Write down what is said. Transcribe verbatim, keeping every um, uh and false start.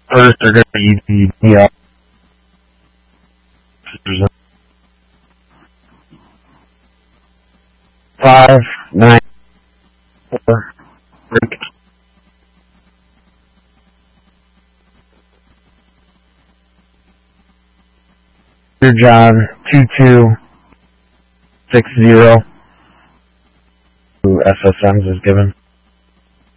First, they're going to use the D L. Five, nine, four, break. Your job, two two six zero. Who S S Ms is given.